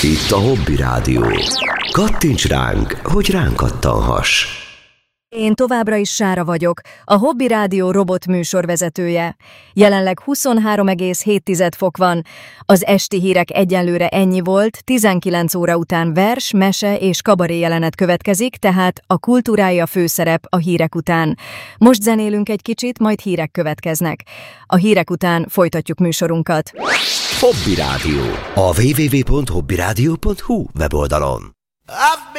Itt a Hobby Rádió. Kattints ránk, hogy ránk kattanhass. Én továbbra is Sára vagyok, a Hobby Rádió robot műsorvezetője. Jelenleg 23,7 fok van. Az esti hírek egyenlőre ennyi volt, 19 óra után vers, mese és kabaré jelenet következik, tehát a kultúrája főszerep a hírek után. Most zenélünk egy kicsit, majd hírek következnek. A hírek után folytatjuk műsorunkat. Hobby Rádió. A www.hobbyradio.hu weboldalon.